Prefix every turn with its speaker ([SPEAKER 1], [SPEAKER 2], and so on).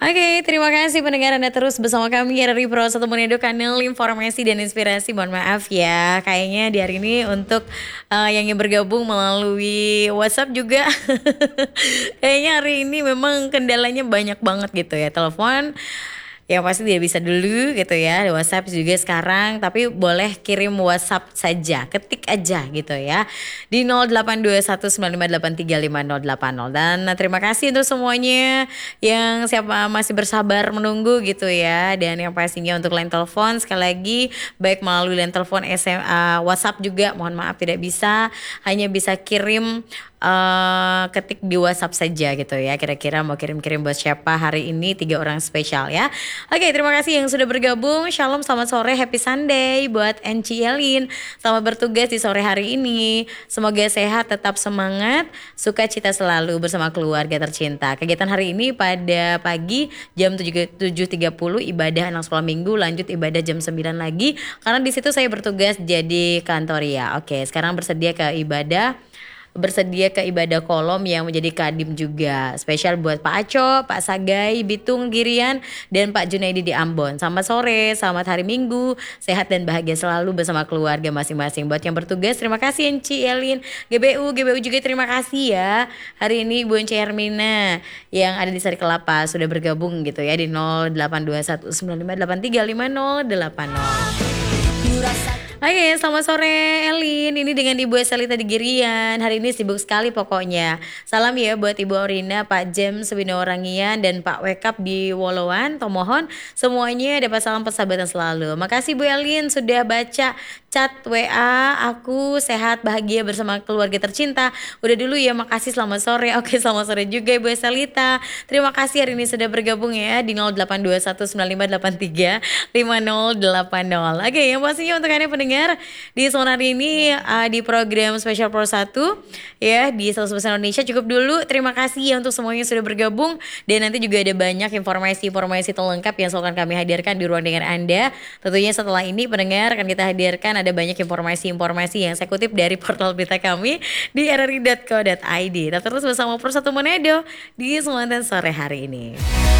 [SPEAKER 1] Oke, terima kasih pendengar Anda terus bersama kami dari Pro 1 Monedo, kanal informasi dan inspirasi. Mohon maaf ya, kayaknya di hari ini untuk yang ingin bergabung melalui WhatsApp juga kayaknya hari ini memang kendalanya banyak banget gitu ya. Telepon yang pasti dia bisa dulu gitu ya, WhatsApp juga sekarang, tapi boleh kirim WhatsApp saja, ketik aja gitu ya di 082195835080. Dan terima kasih untuk semuanya yang siapa masih bersabar menunggu gitu ya. Dan yang pastinya untuk line telepon sekali lagi, baik melalui line telepon, SMA, WhatsApp juga mohon maaf tidak bisa, hanya bisa kirim ketik di WhatsApp saja gitu ya. Kira-kira mau kirim-kirim buat siapa hari ini, 3 orang spesial ya. Oke, terima kasih yang sudah bergabung. Shalom, selamat sore, happy Sunday buat NC Elin. Selamat bertugas di sore hari ini. Semoga sehat, tetap semangat, sukacita selalu bersama keluarga tercinta. Kegiatan hari ini pada pagi jam 7.30 ibadah anak sekolah minggu, lanjut ibadah jam 9 lagi. Karena di situ saya bertugas jadi kantoria. Oke, sekarang bersedia ke ibadah kolom yang menjadi kadim juga. Spesial buat Pak Aco, Pak Sagai, Bitung, Girian, dan Pak Junaidi di Ambon. Selamat sore, selamat hari Minggu, sehat dan bahagia selalu bersama keluarga masing-masing. Buat yang bertugas, terima kasih Enci Elin, GBU juga terima kasih ya. Hari ini Ibu Enci Hermina yang ada di Sari Kelapa sudah bergabung gitu ya di 082195835080. Oke, selamat sore Elin. Ini dengan Ibu Eselita di Girian. Hari ini sibuk sekali pokoknya. Salam ya buat Ibu Orina, Pak James Winorangian, dan Pak Wekap di Wolowan, Tomohon. Semuanya dapat salam persahabatan selalu. Makasih Bu Elin sudah baca chat WA. Aku sehat bahagia bersama keluarga tercinta. Udah dulu ya, makasih, selamat sore. Oke, selamat sore juga Ibu Eselita. Terima kasih hari ini sudah bergabung ya di 082195835080. Oke, yang pastinya untuk Anda pendengar di sore hari ini di program spesial Pro 1 ya di 100% Indonesia cukup dulu. Terima kasih ya untuk semuanya yang sudah bergabung, dan nanti juga ada banyak informasi-informasi terlengkap yang akan kami hadirkan di ruang dengar Anda. Tentunya setelah ini pendengar akan kita hadirkan ada banyak informasi-informasi yang saya kutip dari portal berita kami di rri.co.id. Tetap terus bersama Pro 1 Monedo di Sumatera sore hari ini.